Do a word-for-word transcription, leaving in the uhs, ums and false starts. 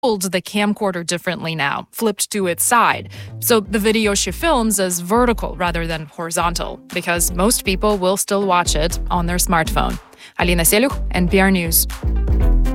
the camcorder differently now, flipped to its side, so the video she films is vertical rather than horizontal, because most people will still watch it on their smartphone. Alina Selyukh, N P R News.